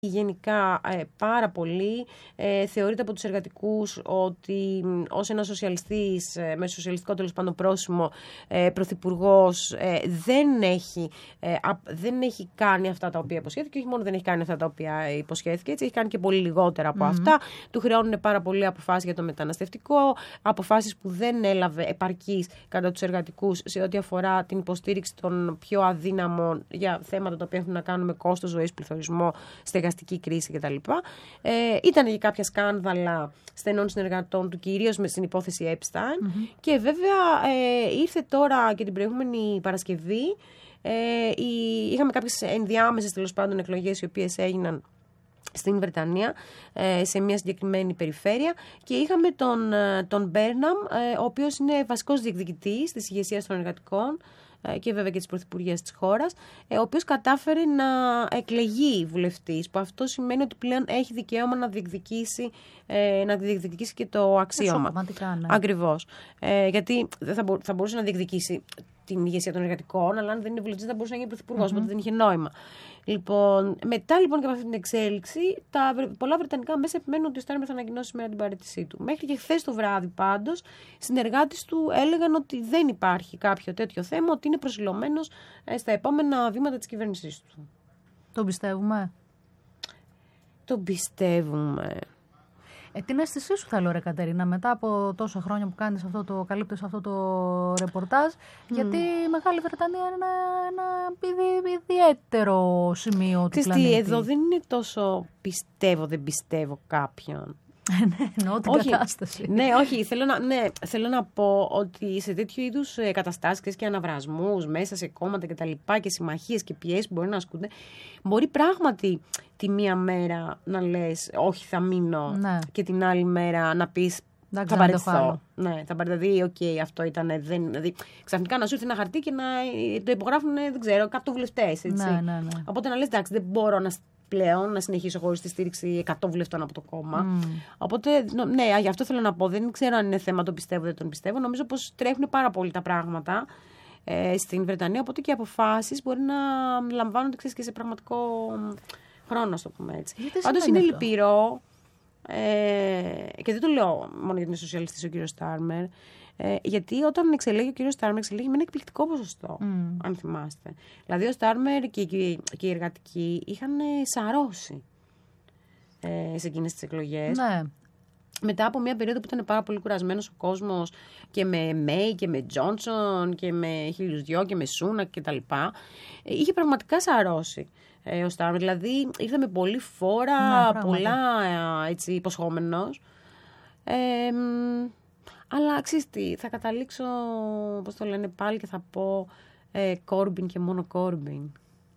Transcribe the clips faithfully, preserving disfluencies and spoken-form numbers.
γενικά ε, πάρα πολύ. Ε, θεωρείται από τους εργατικούς ότι ως ένας σοσιαλιστής, ε, με σοσιαλιστικό τέλος πάντων πρόσημο, ε, πρωθυπουργός ε, δεν, έχει, ε, α, δεν έχει κάνει αυτά τα οποία υποσχέθηκε. Και όχι μόνο δεν έχει κάνει αυτά τα οποία υποσχέθηκε, έτσι έχει κάνει και πολύ λιγότερα από mm-hmm. αυτά. Του χρεώνουν πάρα πολλοί αποφάσεις για το μεταναστευτικό, αποφάσεις που δεν έλαβε επαρκής κατά τους εργατικούς σε ό,τι αφορά την υποστήριξη των πιο αδύναμων για θέματα τα οποία έχουν να κάνουν με κόστος ζωής, πληθωρισμό, στεγαστική κρίση κτλ. Ε, ήταν και κάποια σκάνδαλα στενών συνεργατών του, κυρίως με στην υπόθεση Epstein. Mm-hmm. Και βέβαια ε, ήρθε τώρα και την προηγούμενη Παρασκευή. Ε, η, είχαμε κάποιες ενδιάμεσες τέλος πάντων εκλογές οι οποίες έγιναν στην Βρετανία, ε, σε μια συγκεκριμένη περιφέρεια, και είχαμε τον, τον Μπέρναμ, ε, ο οποίος είναι βασικός διεκδικητής της ηγεσίας των εργατικών και βέβαια και της πρωθυπουργίας της χώρας, ο οποίος κατάφερε να εκλεγεί βουλευτής, που αυτό σημαίνει ότι πλέον έχει δικαίωμα να διεκδικήσει, να διεκδικήσει και το αξίωμα. Ναι. Ακριβώς. Ε, γιατί θα, μπο, θα μπορούσε να διεκδικήσει την ηγεσία των εργατικών, αλλά αν δεν είναι βουλευτής θα μπορούσε να γίνει πρωθυπουργός, mm-hmm. οπότε δεν είχε νόημα. Λοιπόν, μετά λοιπόν και από αυτή την εξέλιξη, τα πολλά βρετανικά μέσα επιμένουν ότι ο Στάρμερ θα ανακοινώσει σήμερα την παραίτησή του. Μέχρι και χθες το βράδυ πάντως, συνεργάτες του έλεγαν ότι δεν υπάρχει κάποιο τέτοιο θέμα, ότι είναι προσιλωμένος στα επόμενα βήματα της κυβέρνησής του. Τον πιστεύουμε. Τον πιστεύουμε. Ε, την αίσθησή σου θέλω, ρε Κατερίνα, μετά από τόσα χρόνια που κάνεις αυτό το, καλύπτεις αυτό το ρεπορτάζ, mm. γιατί η Μεγάλη Βρετανία είναι ένα, ένα ιδιαίτερο σημείο του πλανήτη. Τι, εδώ δεν είναι τόσο πιστεύω, δεν πιστεύω κάποιον. Ναι, εννοώ την όχι, κατάσταση. Ναι, όχι, θέλω να, ναι, θέλω να πω ότι σε τέτοιου είδους καταστάσεις και αναβρασμούς μέσα σε κόμματα και τα λοιπά και συμμαχίες και πιέσεις που μπορεί να ασκούνται, μπορεί πράγματι τη μία μέρα να λες όχι θα μείνω, ναι. και την άλλη μέρα να πεις θα παραιτηθώ. Ναι, θα παραιτηθώ. Δηλαδή, οκ, okay, αυτό ήταν. Δεν, δηλαδή, ξαφνικά να σου έρθει ένα χαρτί και να το υπογράφουν, δεν ξέρω, εκατό βουλευτές. Ναι, ναι, ναι. Οπότε να λες εντάξει, δεν μπορώ να. Πλέον να συνεχίσω χωρίς τη στήριξη εκατό βουλευτών από το κόμμα. Mm. Οπότε, ναι, γι' αυτό θέλω να πω. Δεν ξέρω αν είναι θέμα το πιστεύω ή δεν τον πιστεύω. Νομίζω πως τρέχουν πάρα πολύ τα πράγματα ε, στην Βρετανία. Οπότε και οι αποφάσεις μπορεί να λαμβάνονται, ξέρεις, και σε πραγματικό χρόνο, ας το πούμε έτσι. Πάντως είναι λυπηρό. Ε, και δεν το λέω μόνο γιατί είναι σοσιαλιστής ο κύριος Στάρμερ. Ε, γιατί όταν εξελέγει ο κύριος Στάρμερ, εξελέγει με ένα εκπληκτικό ποσοστό, mm. αν θυμάστε. Δηλαδή, ο Στάρμερ και, και, και οι εργατικοί είχαν σαρώσει ε, σε εκείνες τις εκλογές. Ναι. Μετά από μια περίοδο που ήταν πάρα πολύ κουρασμένος ο κόσμος και με Μέι και με Τζόνσον και με χίλιους δυο και με Σούνακ και τα λοιπά, είχε πραγματικά σαρώσει ε, ο Στάρμερ. Δηλαδή, ήρθε με πολύ φόρα, ναι, πολλά έτσι, υποσχόμενος. Ε, Αλλά ξέρεις τι, θα καταλήξω, πώς το λένε πάλι, και θα πω ε, Κόρμπιν και μόνο Κόρμπιν.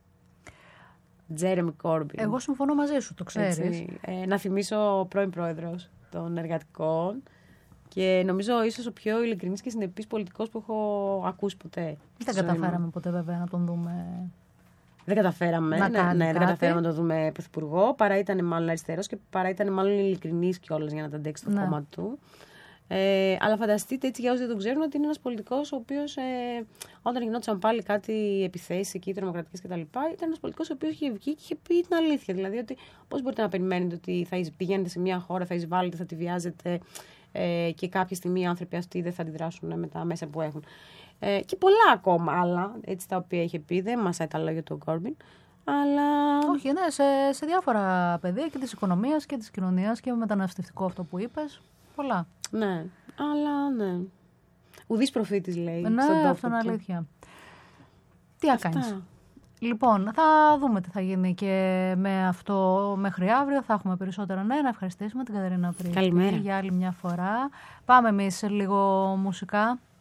Τζέρεμι Κόρμπιν. Εγώ συμφωνώ μαζί σου, το ξέρεις. Ε, να θυμίσω πρώην πρόεδρος των εργατικών και νομίζω ίσως ο πιο ειλικρινής και συνεπής πολιτικός που έχω ακούσει ποτέ. Δεν καταφέραμε ποτέ βέβαια να τον δούμε. Δεν καταφέραμε, να ναι, ναι, δεν καταφέραμε να τον δούμε πρωθυπουργό, παρά ήταν μάλλον αριστερός και παρά ήταν μάλλον ειλικρινής κιόλας για να τα αντέξει το ναι. κόμμα του. Ε, αλλά φανταστείτε, έτσι για όσοι δεν τον ξέρουν, ότι είναι ένας πολιτικός ο οποίος ε, όταν γινόντουσαν πάλι κάτι επιθέσεις εκεί, τρομοκρατικές κτλ., ήταν ένας πολιτικός ο οποίος είχε βγει και είχε πει την αλήθεια. Δηλαδή, ότι πώς μπορείτε να περιμένετε ότι θα πηγαίνετε σε μια χώρα, θα εισβάλλετε, θα τη βιάζετε ε, και κάποια στιγμή οι άνθρωποι αυτοί δεν θα αντιδράσουν με τα μέσα που έχουν. Ε, και πολλά ακόμα άλλα, έτσι, τα οποία είχε πει. Δεν μασάει τα λόγια του Κόρμπιν. Αλλά... Όχι, ναι, σε, σε διάφορα πεδία και της οικονομίας και της κοινωνίας και με μεταναστευτικό αυτό που είπες. Πολλά. Ναι, αλλά ναι. Ουδής προφήτης λέει. Ναι, αυτό είναι αλήθεια. Τι να κάνεις. Λοιπόν, θα δούμε τι θα γίνει και με αυτό μέχρι αύριο. Θα έχουμε περισσότερα νέα. Να ευχαριστήσουμε την Κατερίνα Πρίκτη για άλλη μια φορά. Πάμε εμείς λίγο μουσικά.